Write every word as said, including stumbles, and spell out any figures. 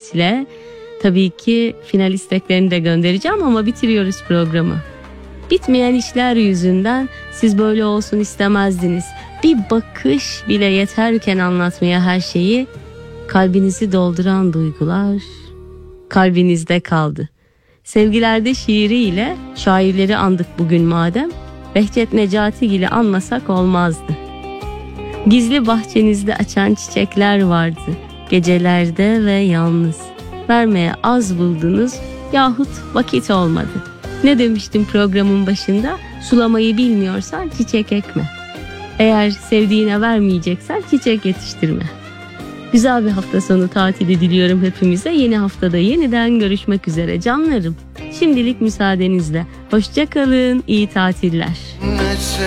niyetle. Tabii ki final isteklerini de göndereceğim ama bitiriyoruz programı. Bitmeyen işler yüzünden siz böyle olsun istemezdiniz. Bir bakış bile yeterken anlatmaya her şeyi. Kalbinizi dolduran duygular kalbinizde kaldı. Sevgilerde şiiriyle şairleri andık bugün madem. Behçet Necatigil'i anmasak olmazdı. Gizli bahçenizde açan çiçekler vardı. Gecelerde ve yalnız. Vermeye az buldunuz yahut vakit olmadı. Ne demiştim programın başında? Sulamayı bilmiyorsan çiçek ekme. Eğer sevdiğine vermeyeceksen çiçek yetiştirme. Güzel bir hafta sonu tatili diliyorum hepimize. Yeni haftada yeniden görüşmek üzere canlarım. Şimdilik müsaadenizle. Hoşça kalın, iyi tatiller.